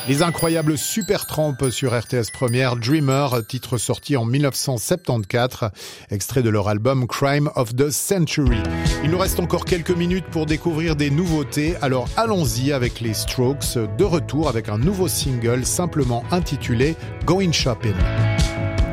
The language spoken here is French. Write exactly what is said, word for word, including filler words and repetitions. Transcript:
Les incroyables Supertramp sur R T S Première, Dreamer, titre sorti en dix-neuf cent soixante-quatorze, extrait de leur album Crime of the Century. Il nous reste encore quelques minutes pour découvrir des nouveautés, alors allons-y avec les Strokes, de retour avec un nouveau single simplement intitulé Going Shopping.